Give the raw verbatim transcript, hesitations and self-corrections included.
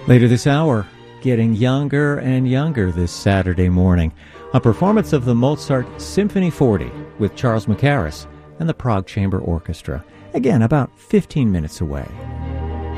Later this hour, getting younger and younger this Saturday morning. A performance of the Mozart Symphony forty with Charles Mackerras and the Prague Chamber Orchestra. Again, about fifteen minutes away.